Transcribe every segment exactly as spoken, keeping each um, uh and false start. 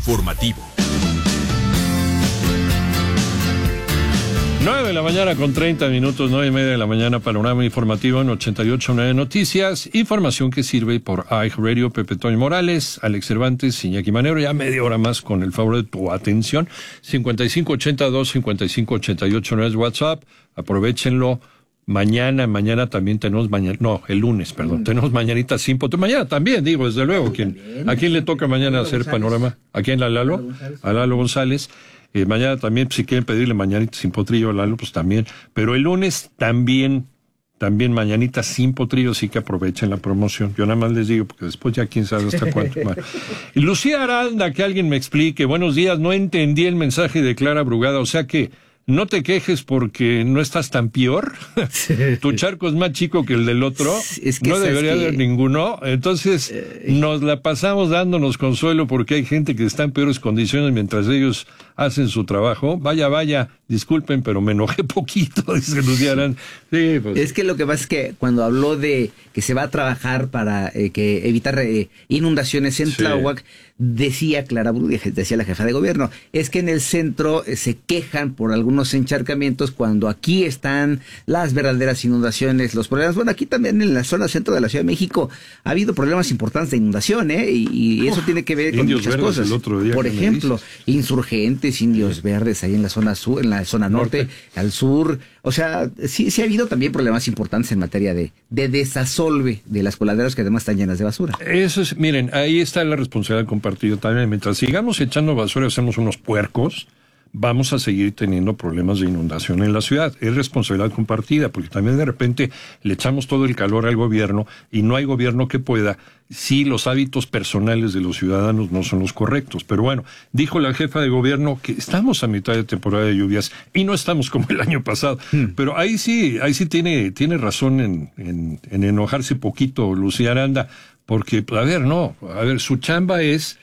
informativo. nueve de la mañana con treinta minutos, nueve y media de la mañana, panorama informativo en ochenta y ocho punto nueve Noticias, información que sirve por iHeartRadio. Pepe Toño Morales, Alex Cervantes, Iñaki Manero, ya media hora más con el favor de tu atención. cincuenta y cinco ochenta y dos, cincuenta y cinco ochenta y ocho no es WhatsApp, aprovéchenlo. Mañana, mañana también tenemos mañana, no, el lunes, perdón, tenemos mañanita sin potro. Mañana también, digo, desde luego, ¿quién, ¿a quién le toca mañana Lalo hacer González. Panorama? ¿A quién, a Lalo? A Lalo González. Eh, mañana también, pues, si quieren pedirle mañanita sin potrillo a Lalo, pues también. Pero el lunes también, también mañanita sin potrillo, sí que aprovechen la promoción. Yo nada más les digo, porque después ya quién sabe hasta cuánto. Y Lucía Aranda, que alguien me explique. Buenos días, no entendí el mensaje de Clara Brugada, o sea que no te quejes porque no estás tan peor. Tu charco es más chico que el del otro. Es que no debería haber que... ninguno. Entonces, eh... nos la pasamos dándonos consuelo porque hay gente que está en peores condiciones mientras ellos hacen su trabajo. Vaya, vaya, disculpen, pero me enojé poquito, dice Lucía Aranda. Sí, pues. Es que lo que pasa es que cuando habló de que se va a trabajar para eh, que evitar eh, inundaciones en sí. Tláhuac, decía Clara Brugada, decía la jefa de gobierno, es que en el centro eh, se quejan por algunos encharcamientos cuando aquí están las verdaderas inundaciones, los problemas. Bueno, aquí también en la zona centro de la Ciudad de México ha habido problemas importantes de inundación, ¿eh? Y, y eso Uf, tiene que ver con muchas cosas. El otro día, por ejemplo, insurgentes, indios sí. verdes ahí en la zona sur, en la zona norte, norte, al sur. O sea, sí, sí ha habido también problemas importantes en materia de, de desasolve de las coladeras que además están llenas de basura. Eso es, miren, ahí está la responsabilidad compartida también. Mientras sigamos echando basura y hacemos unos puercos, vamos a seguir teniendo problemas de inundación en la ciudad. Es responsabilidad compartida, porque también de repente le echamos todo el calor al gobierno y no hay gobierno que pueda si los hábitos personales de los ciudadanos no son los correctos. Pero bueno, dijo la jefa de gobierno que estamos a mitad de temporada de lluvias y no estamos como el año pasado. Hmm. Pero ahí sí, ahí sí tiene, tiene razón en, en, en enojarse poquito Lucía Aranda, porque, a ver, no, a ver, su chamba es...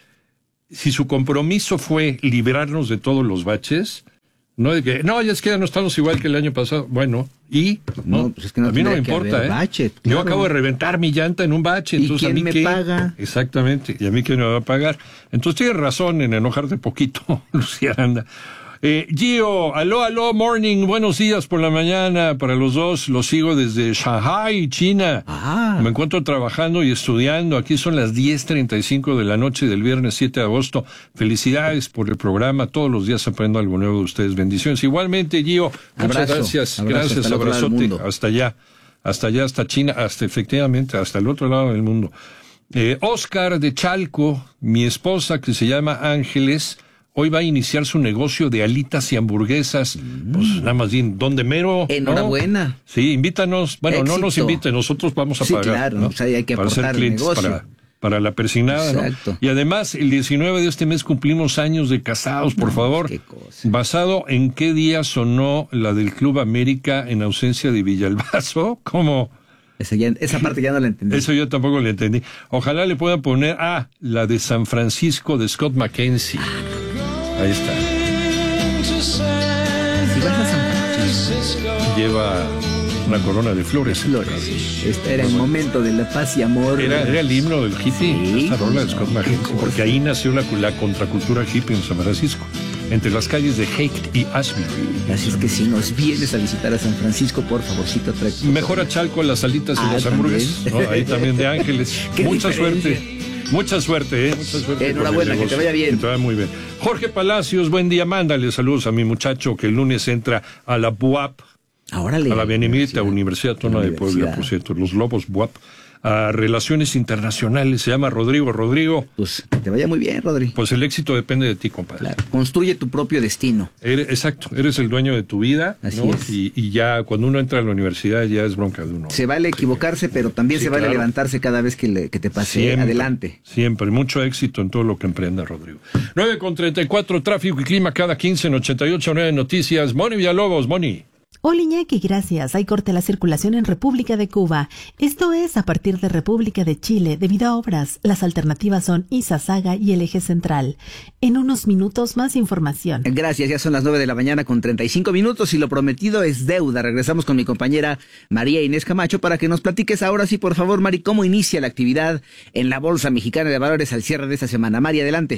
Si su compromiso fue librarnos de todos los baches, no de que, no, ya es que ya no estamos igual que el año pasado. Bueno, y no, no pues es que no a mí no me importa, ¿eh? Bache, claro. Yo acabo de reventar mi llanta en un bache, entonces ¿y quién a mí me qué paga? Exactamente, y a mí quién me va a pagar. Entonces tienes razón en enojarte poquito, Lucía Aranda. Eh, Gio, aló, aló, morning, buenos días por la mañana para los dos, los sigo desde Shanghai, China. Ah. Me encuentro trabajando y estudiando, aquí son las diez treinta y cinco de la noche del viernes siete de agosto. Felicidades por el programa, todos los días aprendo algo nuevo de ustedes, bendiciones. Igualmente, Gio, muchas abrazo, gracias, abrazo, gracias, hasta abrazote, hasta allá, hasta allá, hasta China, hasta efectivamente, hasta el otro lado del mundo. Eh, Oscar de Chalco, mi esposa que se llama Ángeles, hoy va a iniciar su negocio de alitas y hamburguesas. Mm. Pues nada más bien, ¿dónde mero? Enhorabuena. ¿No? Sí, invítanos. Bueno, Éxito. No nos inviten, nosotros vamos a sí, pagar. Sí, claro, ¿no? O sea, hay que para aportar ser clientes el negocio. Para, para la persignada, Exacto. ¿no? Y además, el diecinueve de este mes cumplimos años de casados, por no, favor. Qué cosa. ¿Basado en qué día sonó la del Club América en ausencia de Villalbazo? ¿Cómo? Esa, ya, esa parte ya no la entendí. Eso yo tampoco la entendí. Ojalá le puedan poner, ah, la de San Francisco de Scott McKenzie. Ahí está. Si vas a San Francisco, lleva una corona de flores. Flores. Este era el momento de la paz y amor. Era, era el himno del hippie, sí, esta rola de Scott McKenzie, porque ahí nació la, la contracultura hippie en San Francisco, entre las calles de Haight y Ashby. Así es que si nos vienes a visitar a San Francisco, por favorcito, trae. Mejor a Chalco, las salitas ah, y las hamburguesas. ¿No? Ahí también de Ángeles. Mucha diferencia. suerte. Mucha suerte, ¿eh? Mucha suerte. Enhorabuena, que te vaya bien. Que te vaya muy bien. Jorge Palacios, buen día. Mándale saludos a mi muchacho que el lunes entra a la B U A P. Ahora le. A la Benemérita Universidad Autónoma de Puebla, por cierto. Los Lobos B U A P. A Relaciones Internacionales, se llama Rodrigo. Rodrigo. Pues que te vaya muy bien, Rodrigo. Pues el éxito depende de ti, compadre. Claro. Construye tu propio destino. Eres, exacto, eres el dueño de tu vida. Así ¿no? es. Y, y ya cuando uno entra a la universidad ya es bronca de uno. Se vale equivocarse, pero también sí, se vale claro. levantarse cada vez que, le, que te pase siempre, adelante. Siempre, mucho éxito en todo lo que emprenda, Rodrigo. nueve con treinta y cuatro, tráfico y clima cada quince en ochenta y ocho punto nueve Noticias. Moni Villalobos, Moni. Hola Iñaki, gracias. Hay corte a la circulación en República de Cuba. Esto es a partir de República de Chile debido a obras. Las alternativas son Izazaga y el eje central. En unos minutos más información. Gracias, ya son las nueve de la mañana con treinta y cinco minutos y lo prometido es deuda. Regresamos con mi compañera María Inés Camacho para que nos platiques ahora sí, por favor, Mari, cómo inicia la actividad en la Bolsa Mexicana de Valores al cierre de esta semana. Mari, adelante.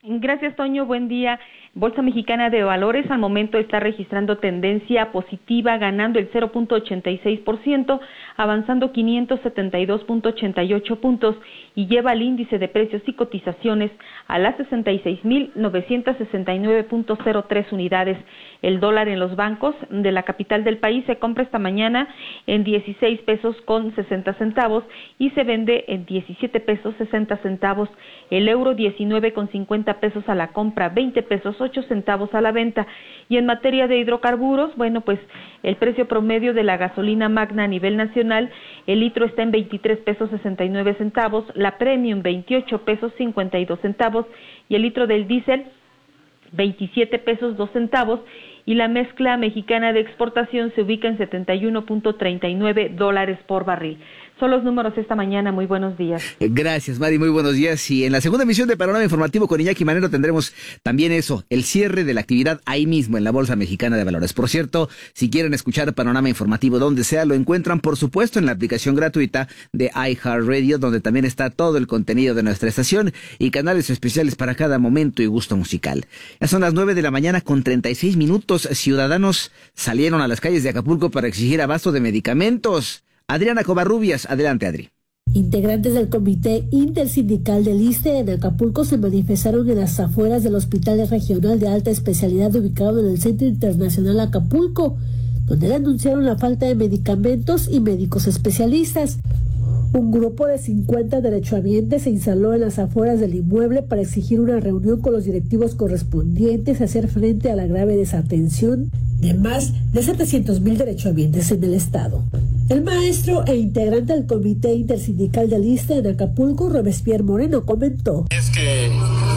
Gracias, Toño. Buen día. Bolsa Mexicana de Valores al momento está registrando tendencia positiva, ganando el cero punto ochenta y seis por ciento, avanzando quinientos setenta y dos punto ochenta y ocho puntos y lleva el índice de precios y cotizaciones a las sesenta y seis mil novecientos sesenta y nueve punto cero tres unidades. El dólar en los bancos de la capital del país se compra esta mañana en dieciséis pesos con sesenta centavos y se vende en diecisiete pesos sesenta centavos. El euro diecinueve con cincuenta pesos a la compra, veinte pesos ocho centavos a la venta. Y en materia de hidrocarburos, bueno, pues el precio promedio de la gasolina magna a nivel nacional, el litro está en veintitrés pesos sesenta y nueve centavos, la premium veintiocho pesos cincuenta y dos centavos y el litro del diésel veintisiete pesos dos centavos y la mezcla mexicana de exportación se ubica en setenta y uno punto treinta y nueve dólares por barril. Son los números esta mañana. Muy buenos días. Gracias, Mari. Muy buenos días. Y en la segunda emisión de Panorama Informativo con Iñaki Manero tendremos también eso, el cierre de la actividad ahí mismo en la Bolsa Mexicana de Valores. Por cierto, si quieren escuchar Panorama Informativo donde sea, lo encuentran, por supuesto, en la aplicación gratuita de iHeartRadio, donde también está todo el contenido de nuestra estación y canales especiales para cada momento y gusto musical. Ya son las nueve de la mañana con treinta y seis minutos. Ciudadanos salieron a las calles de Acapulco para exigir abasto de medicamentos. Adriana Covarrubias, adelante, Adri. Integrantes del Comité Intersindical del ISSSTE en Acapulco se manifestaron en las afueras del Hospital Regional de Alta Especialidad ubicado en el Centro Internacional Acapulco, donde denunciaron la falta de medicamentos y médicos especialistas. Un grupo de cincuenta derechohabientes se instaló en las afueras del inmueble para exigir una reunión con los directivos correspondientes a hacer frente a la grave desatención de más de setecientos mil derechohabientes en el estado. El maestro e integrante del Comité Intersindical del ISSSTE en Acapulco, Robespierre Moreno, comentó: Es que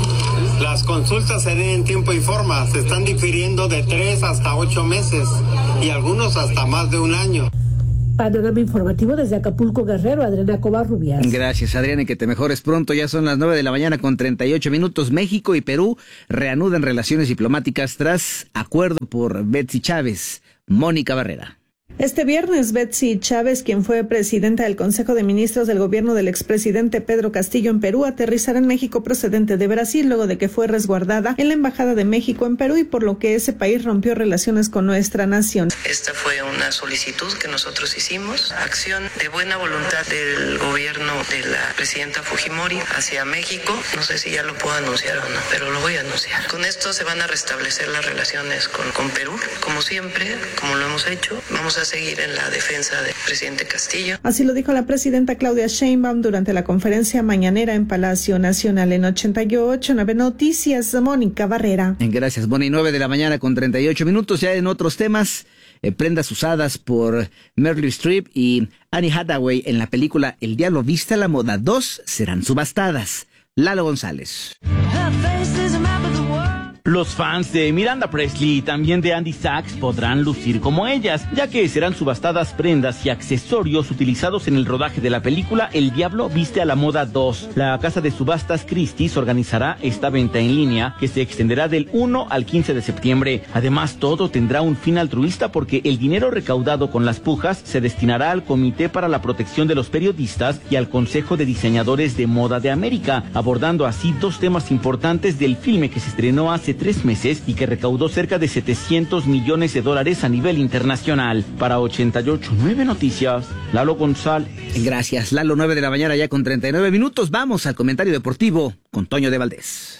las consultas se den en tiempo y forma, se están difiriendo de tres hasta ocho meses y algunos hasta más de un año. Panorama Informativo desde Acapulco, Guerrero, Adriana Covarrubias. Gracias, Adriana, y que te mejores pronto. Ya son las nueve de la mañana con treinta y ocho minutos. México y Perú reanudan relaciones diplomáticas tras acuerdo por Betsy Chávez. Mónica Barrera. Este viernes, Betsy Chávez, quien fue presidenta del Consejo de Ministros del gobierno del expresidente Pedro Castillo en Perú, aterrizará en México procedente de Brasil luego de que fue resguardada en la Embajada de México en Perú y por lo que ese país rompió relaciones con nuestra nación. Esta fue una solicitud que nosotros hicimos, acción de buena voluntad del gobierno de la presidenta Fujimori hacia México. No sé si ya lo puedo anunciar o no, pero lo voy a anunciar. Con esto se van a restablecer las relaciones con, con Perú, como siempre, como lo hemos hecho. Vamos a seguir en la defensa del presidente Castillo. Así lo dijo la presidenta Claudia Sheinbaum durante la conferencia mañanera en Palacio Nacional. En ochenta y ocho nueve Noticias, Mónica Barrera. Gracias, Moni. nueve de la mañana con treinta y ocho minutos. Ya en otros temas, eh, prendas usadas por Meryl Streep y Annie Hathaway en la película El Diablo Viste a la Moda dos serán subastadas. Lalo González. Los fans de Miranda Presley y también de Andy Sachs podrán lucir como ellas, ya que serán subastadas prendas y accesorios utilizados en el rodaje de la película El Diablo Viste a la Moda dos. La casa de subastas Christie's organizará esta venta en línea, que se extenderá del uno al quince de septiembre. Además, todo tendrá un fin altruista porque el dinero recaudado con las pujas se destinará al Comité para la Protección de los Periodistas y al Consejo de Diseñadores de Moda de América, abordando así dos temas importantes del filme que se estrenó hace tres meses y que recaudó cerca de setecientos millones de dólares a nivel internacional. Para ochenta y ocho nueve Noticias, Lalo González. Gracias, Lalo. nueve de la mañana ya con treinta y nueve minutos. Vamos al comentario deportivo con Toño de Valdés.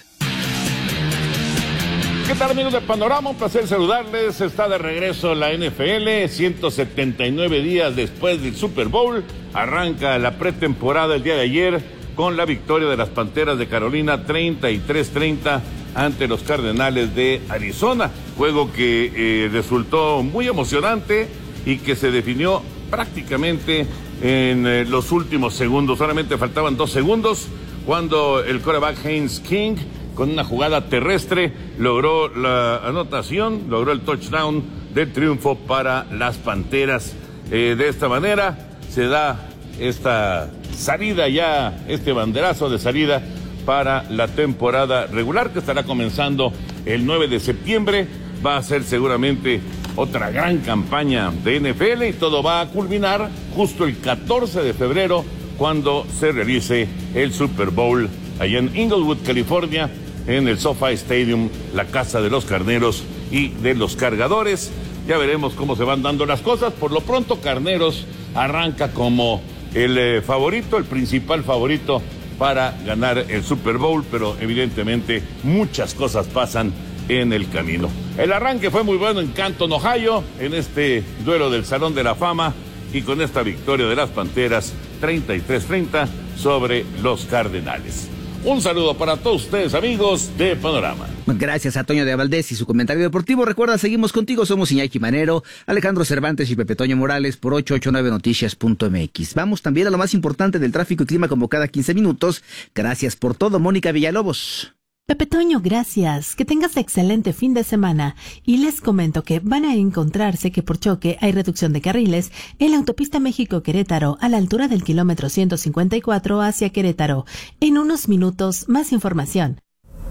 ¿Qué tal, amigos de Panorama? Un placer saludarles. Está de regreso la N F L, ciento setenta y nueve días después del Super Bowl. Arranca la pretemporada el día de ayer con la victoria de las Panteras de Carolina treinta y tres treinta ante los Cardenales de Arizona. Juego que eh, resultó muy emocionante y que se definió prácticamente en eh, los últimos segundos. Solamente faltaban dos segundos cuando el quarterback Haynes King, con una jugada terrestre, logró la anotación, logró el touchdown del triunfo para las Panteras. Eh, de esta manera se da esta salida ya, este banderazo de salida para la temporada regular que estará comenzando el nueve de septiembre. Va a ser seguramente otra gran campaña de N F L y todo va a culminar justo el catorce de febrero cuando se realice el Super Bowl allá en Inglewood, California, en el SoFi Stadium, la casa de los carneros y de los cargadores. Ya veremos cómo se van dando las cosas. Por lo pronto, Carneros arranca como el eh, favorito, el principal favorito para ganar el Super Bowl, pero evidentemente muchas cosas pasan en el camino. El arranque fue muy bueno en Canton, Ohio, en este duelo del Salón de la Fama, y con esta victoria de las Panteras treinta y tres treinta sobre los Cardenales. Un saludo para todos ustedes, amigos de Panorama. Gracias a Toño de Valdés y su comentario deportivo. Recuerda, seguimos contigo, somos Iñaki Manero, Alejandro Cervantes y Pepe Toño Morales por ocho ocho nueve noticias punto m x. Vamos también a lo más importante del tráfico y clima como cada quince minutos. Gracias por todo, Mónica Villalobos. Pepe Toño, gracias. Que tengas excelente fin de semana. Y les comento que van a encontrarse que por choque hay reducción de carriles en la autopista México-Querétaro a la altura del kilómetro ciento cincuenta y cuatro hacia Querétaro. En unos minutos, más información.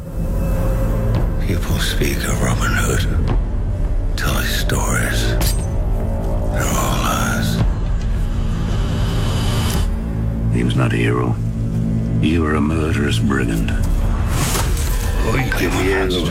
People speak of Robin Hood, tell his stories. They're all lies. He was not a hero. You were a murderous brigand. Uy, qué miedo.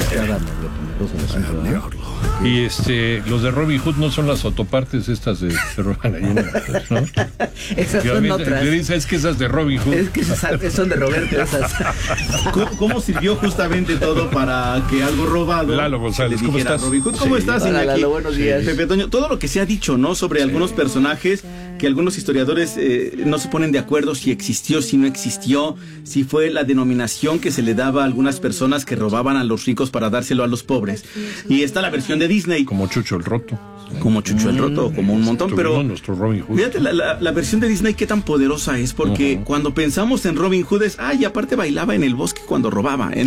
Y este, los de Robin Hood no son las autopartes estas de se roban ahí, ¿no? Esas son otras. Dice, es que esas de Robin Hood. Es que esas son de Roberto. Esas. ¿Cómo, ¿Cómo sirvió justamente todo para que algo robado? Lalo González, ¿cómo estás? Robin Hood? ¿Cómo sí. estás, Hola, Lalo, buenos días. Pepe Toño, todo lo que se ha dicho, ¿no? Sobre sí. algunos personajes que algunos historiadores eh, no se ponen de acuerdo si existió, si no existió, si fue la denominación que se le daba a algunas personas que robaban a los ricos para dárselo a los pobres. Y está la versión de Disney. Como Chucho el Roto. Como Chucho el Roto, mm, como un montón, pero nuestro Robin Hood. Fíjate la, la, la versión de Disney qué tan poderosa es, porque uh-huh. cuando pensamos en Robin Hood es, ay, aparte bailaba en el bosque cuando robaba. ¿eh?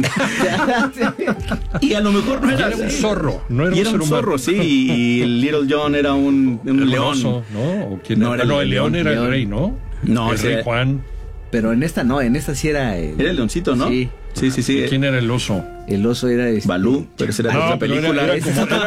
Y a lo mejor no era, era un zorro, no era y un, era un zorro, sí, y el Little John era un, un el león. Oso, ¿no? ¿O quién no, era? No, el león, león era el rey, ¿no? No, el rey Juan. Pero en esta no, en esta sí era el... Era el leoncito, ¿no? Sí. Sí, sí, sí. ¿Quién era el oso? El oso era... Este... Balú, pero esa era no, otra película. Era, era como,